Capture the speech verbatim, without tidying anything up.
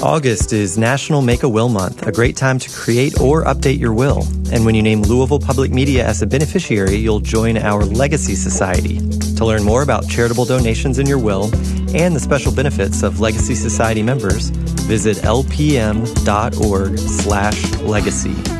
August is National Make a Will Month, a great time to create or update your will. And when you name Louisville Public Media as a beneficiary, you'll join our Legacy Society. To learn more about charitable donations in your will and the special benefits of Legacy Society members, visit lpm.org slash legacy.